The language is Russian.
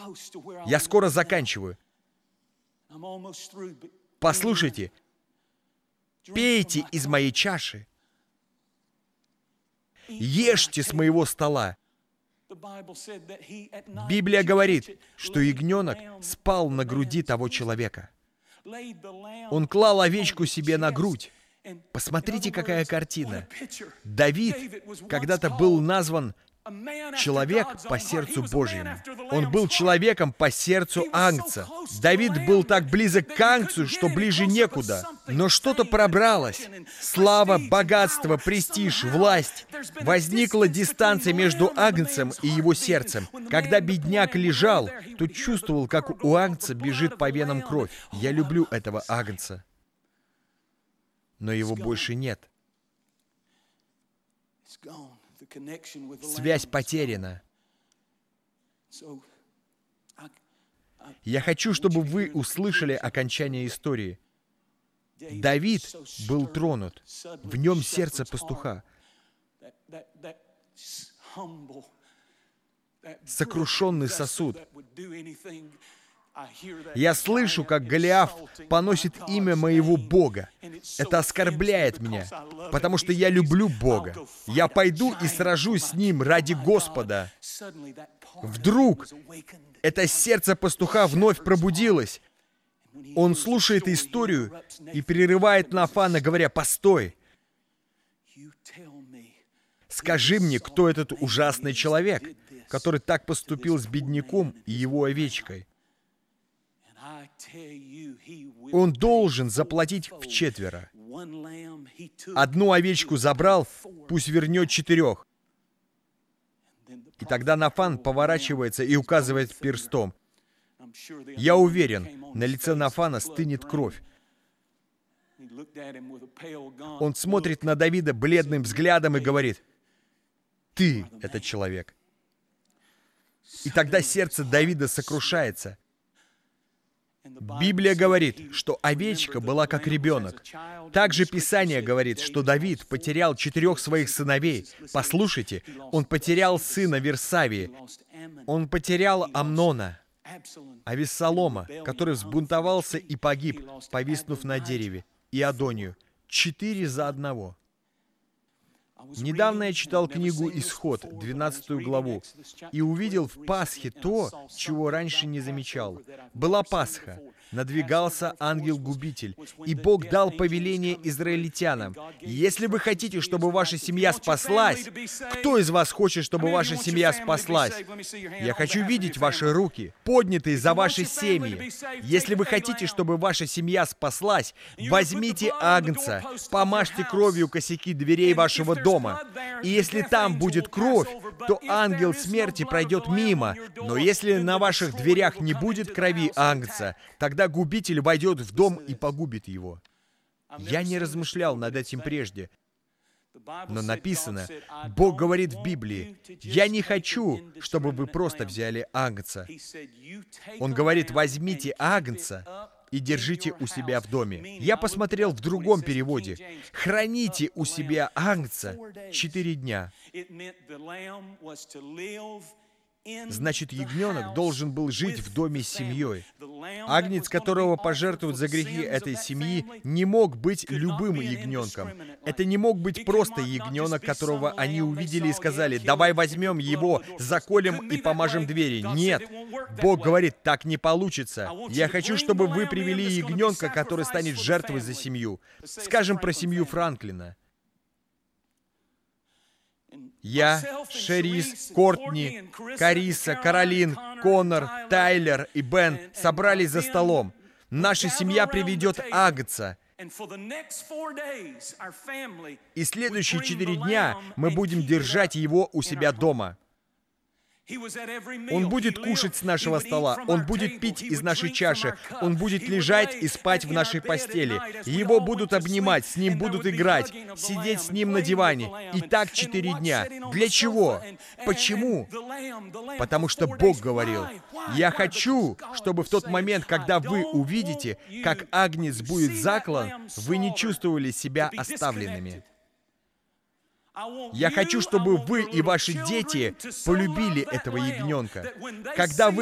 Я скоро заканчиваю. Послушайте, пейте из моей чаши, ешьте с моего стола. Библия говорит, что ягненок спал на груди того человека. Он клал овечку себе на грудь. Посмотрите, какая картина. Давид когда-то был назван человек по сердцу Божьему. Он был человеком по сердцу Агнца. Давид был так близок к Агнцу, что ближе некуда. Но что-то пробралось. Слава, богатство, престиж, власть. Возникла дистанция между Агнцем и его сердцем. Когда бедняк лежал, то чувствовал, как у Агнца бежит по венам кровь. Я люблю этого Агнца. Но его больше нет. Связь потеряна. Я хочу, чтобы вы услышали окончание истории. Давид был тронут. В нем сердце пастуха. Сокрушенный сосуд. Я слышу, как Голиаф поносит имя моего Бога. Это оскорбляет меня, потому что я люблю Бога. Я пойду и сражусь с Ним ради Господа. Вдруг это сердце пастуха вновь пробудилось. Он слушает историю и прерывает Нафана, говоря: «Постой! Скажи мне, кто этот ужасный человек, который так поступил с бедняком и его овечкой? Он должен заплатить вчетверо. Одну овечку забрал, пусть вернет 4. И тогда Нафан поворачивается и указывает перстом. Я уверен, на лице Нафана стынет кровь. Он смотрит на Давида бледным взглядом и говорит: «Ты этот человек». И тогда сердце Давида сокрушается. Библия говорит, что овечка была как ребенок. Также Писание говорит, что Давид потерял 4 своих сыновей. Послушайте, он потерял сына Версавии, он потерял Амнона, Авессалома, который взбунтовался и погиб, повиснув на дереве, и Адонию. 4 за одного. Недавно я читал книгу «Исход», 12 главу, и увидел в Пасхе то, чего раньше не замечал. Была Пасха, надвигался ангел-губитель, и Бог дал повеление израильтянам: «Если вы хотите, чтобы ваша семья спаслась, кто из вас хочет, чтобы ваша семья спаслась? Я хочу видеть ваши руки, поднятые за ваши семьи. Если вы хотите, чтобы ваша семья спаслась, возьмите агнца, помажьте кровью косяки дверей вашего дома. И если там будет кровь, то ангел смерти пройдет мимо. Но если на ваших дверях не будет крови агнца, тогда губитель войдет в дом и погубит его». Я не размышлял над этим прежде. Но написано, Бог говорит в Библии: «Я не хочу, чтобы вы просто взяли агнца». Он говорит: «Возьмите агнца и держите у себя в доме». Я посмотрел в другом переводе: «Храните у себя агнца 4 дня». Значит, ягненок должен был жить в доме с семьей. Агнец, которого пожертвуют за грехи этой семьи, не мог быть любым ягненком. Это не мог быть просто ягненок, которого они увидели и сказали: «Давай возьмем его, заколем и помажем двери». Нет. Бог говорит: «Так не получится. Я хочу, чтобы вы привели ягненка, который станет жертвой за семью». Скажем про семью Франклина. Я, Шерис, Кортни, Кариса, Каролин, Коннор, Тайлер и Бен собрались за столом. Наша семья приведет агнца. И следующие 4 дня мы будем держать его у себя дома. Он будет кушать с нашего стола, он будет пить из нашей чаши, он будет лежать и спать в нашей постели. Его будут обнимать, с ним будут играть, сидеть с ним на диване. И так 4 дня. Для чего? Почему? Потому что Бог говорил: «Я хочу, чтобы в тот момент, когда вы увидите, как агнец будет заклан, вы не чувствовали себя оставленными». Я хочу, чтобы вы и ваши дети полюбили этого ягненка. Когда вы